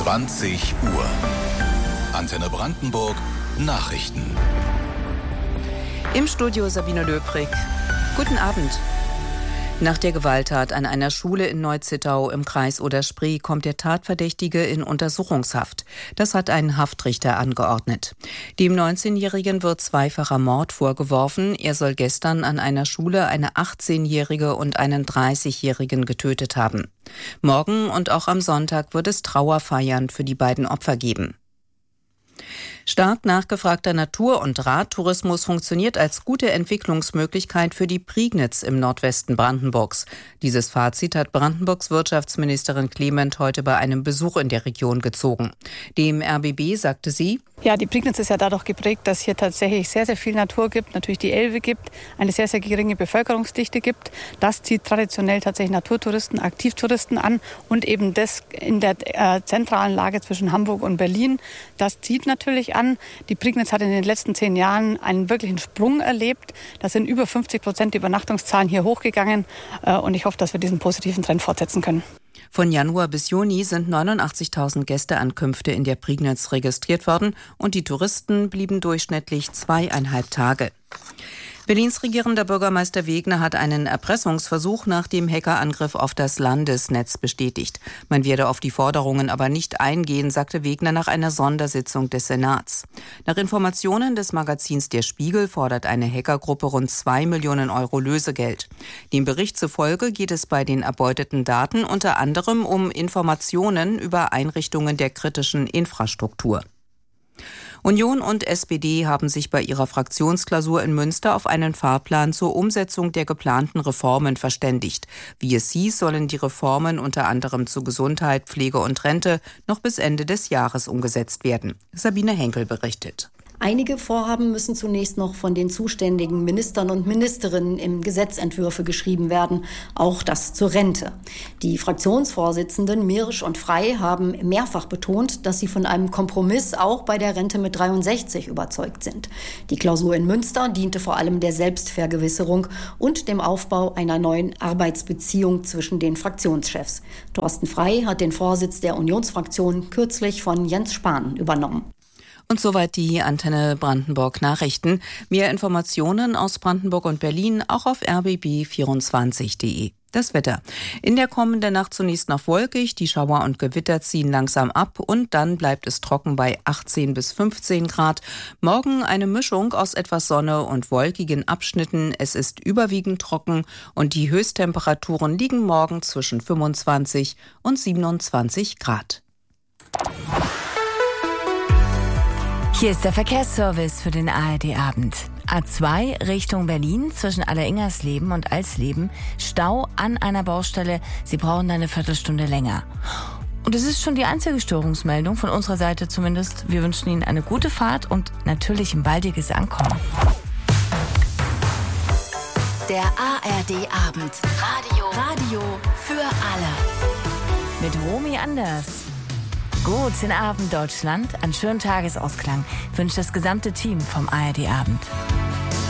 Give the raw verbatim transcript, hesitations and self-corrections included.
zwanzig Uhr. Antenne Brandenburg Nachrichten. Im Studio Sabine Löbrig. Guten Abend. Nach der Gewalttat an einer Schule in Neu-Zittau im Kreis Oder-Spree kommt der Tatverdächtige in Untersuchungshaft. Das hat ein Haftrichter angeordnet. Dem neunzehnjährigen wird zweifacher Mord vorgeworfen. Er soll gestern an einer Schule eine achtzehnjährige und einen dreißigjährigen getötet haben. Morgen und auch am Sonntag wird es Trauerfeiern für die beiden Opfer geben. Stark nachgefragter Natur- und Radtourismus funktioniert als gute Entwicklungsmöglichkeit für die Prignitz im Nordwesten Brandenburgs. Dieses Fazit hat Brandenburgs Wirtschaftsministerin Clement heute bei einem Besuch in der Region gezogen. Dem R B B sagte sie: Ja, die Prignitz ist ja dadurch geprägt, dass hier tatsächlich sehr, sehr viel Natur gibt, natürlich die Elbe gibt, eine sehr, sehr geringe Bevölkerungsdichte gibt. Das zieht traditionell tatsächlich Naturtouristen, Aktivtouristen an und eben das in der äh, zentralen Lage zwischen Hamburg und Berlin. Das zieht natürlich an. Die Prignitz hat in den letzten zehn Jahren einen wirklichen Sprung erlebt. Da sind über fünfzig Prozent die Übernachtungszahlen hier hochgegangen äh, und ich hoffe, dass wir diesen positiven Trend fortsetzen können. Von Januar bis Juni sind neunundachtzigtausend Gästeankünfte in der Prignitz registriert worden und die Touristen blieben durchschnittlich zweieinhalb Tage. Berlins regierender Bürgermeister Wegner hat einen Erpressungsversuch nach dem Hackerangriff auf das Landesnetz bestätigt. Man werde auf die Forderungen aber nicht eingehen, sagte Wegner nach einer Sondersitzung des Senats. Nach Informationen des Magazins Der Spiegel fordert eine Hackergruppe rund zwei Millionen Euro Lösegeld. Dem Bericht zufolge geht es bei den erbeuteten Daten unter anderem um Informationen über Einrichtungen der kritischen Infrastruktur. Union und S P D haben sich bei ihrer Fraktionsklausur in Münster auf einen Fahrplan zur Umsetzung der geplanten Reformen verständigt. Wie es hieß, sollen die Reformen unter anderem zu Gesundheit, Pflege und Rente noch bis Ende des Jahres umgesetzt werden. Sabine Henkel berichtet. Einige Vorhaben müssen zunächst noch von den zuständigen Ministern und Ministerinnen in Gesetzentwürfe geschrieben werden, auch das zur Rente. Die Fraktionsvorsitzenden Mirisch und Frey haben mehrfach betont, dass sie von einem Kompromiss auch bei der Rente mit dreiundsechzig überzeugt sind. Die Klausur in Münster diente vor allem der Selbstvergewisserung und dem Aufbau einer neuen Arbeitsbeziehung zwischen den Fraktionschefs. Thorsten Frey hat den Vorsitz der Unionsfraktion kürzlich von Jens Spahn übernommen. Und soweit die Antenne Brandenburg Nachrichten. Mehr Informationen aus Brandenburg und Berlin auch auf r b b vierundzwanzig punkt de. Das Wetter. In der kommenden Nacht zunächst noch wolkig, die Schauer und Gewitter ziehen langsam ab und dann bleibt es trocken bei achtzehn bis fünfzehn Grad. Morgen eine Mischung aus etwas Sonne und wolkigen Abschnitten. Es ist überwiegend trocken und die Höchsttemperaturen liegen morgen zwischen fünfundzwanzig und siebenundzwanzig Grad. Hier ist der Verkehrsservice für den A R D-Abend. A zwei Richtung Berlin zwischen Alleringersleben und Alsleben. Stau an einer Baustelle. Sie brauchen eine Viertelstunde länger. Und es ist schon die einzige Störungsmeldung, von unserer Seite zumindest. Wir wünschen Ihnen eine gute Fahrt und natürlich ein baldiges Ankommen. Der A R D-Abend. Radio. Radio für alle. Mit Romy Anders. Guten Abend, Deutschland. Einen schönen Tagesausklang wünscht das gesamte Team vom A R D-Abend.